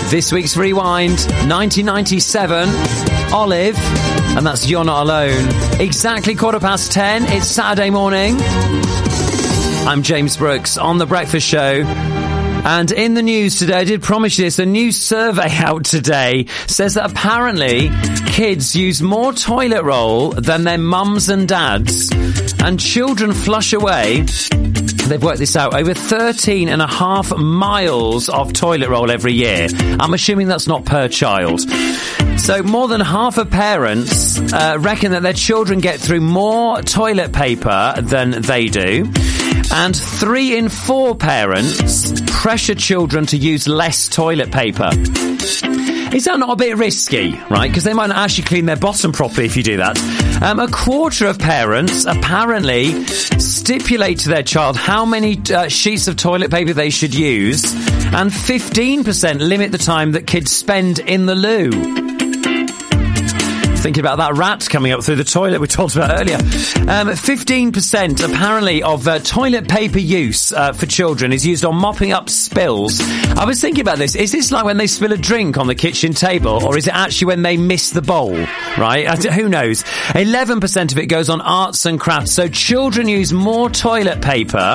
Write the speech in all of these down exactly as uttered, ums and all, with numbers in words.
This week's Rewind, nineteen ninety-seven, Olive, and that's You're Not Alone. Exactly quarter past ten, it's Saturday morning. I'm James Brooks on The Breakfast Show. And in the news today, I did promise you this, a new survey out today says that apparently kids use more toilet roll than their mums and dads, and children flush away, they've worked this out, over thirteen and a half miles of toilet roll every year. I'm assuming that's not per child. So more than half of parents uh, reckon that their children get through more toilet paper than they do. And three in four parents pressure children to use less toilet paper. Is that not a bit risky, right? Because they might not actually clean their bottom properly if you do that. Um, a quarter of parents apparently stipulate to their child how many uh, sheets of toilet paper they should use, and fifteen percent limit the time that kids spend in the loo. Thinking about that rat coming up through the toilet we talked about earlier. Um, fifteen percent apparently of uh, toilet paper use uh, for children is used on mopping up spills. I was thinking about this. Is this like when they spill a drink on the kitchen table, or is it actually when they miss the bowl, right? I d- who knows? eleven percent of it goes on arts and crafts. So children use more toilet paper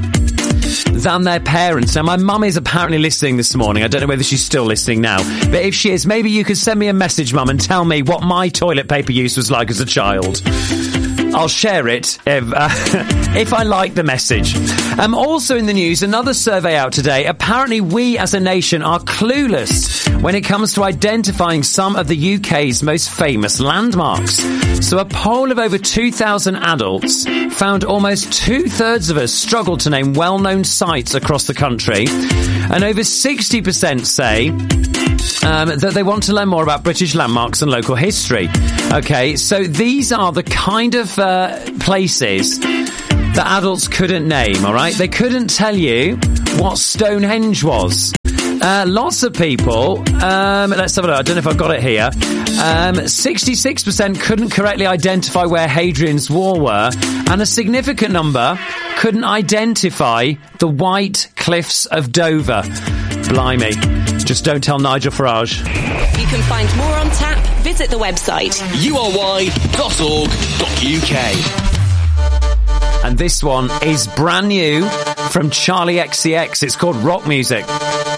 than their parents. Now, my mum is apparently listening this morning. I don't know whether she's still listening now. But if she is, maybe you could send me a message, Mum, and tell me what my toilet paper use was like as a child. I'll share it if, uh, if I like the message. Um, also in the news, another survey out today. Apparently we as a nation are clueless when it comes to identifying some of the U K's most famous landmarks. So a poll of over two thousand adults found almost two-thirds of us struggled to name well-known sites across the country. And over sixty percent say Um, that they want to learn more about British landmarks and local history. Okay, so these are the kind of uh, places that adults couldn't name, all right? They couldn't tell you what Stonehenge was. Uh, lots of people, um, let's have a look, I don't know if I've got it here, um, sixty-six percent couldn't correctly identify where Hadrian's Wall were, and a significant number couldn't identify the White Cliffs of Dover. Blimey. Just don't tell Nigel Farage. You can find more on tap. Visit the website u r y dot org dot u k. And this one is brand new from Charlie X C X. It's called Rock Music.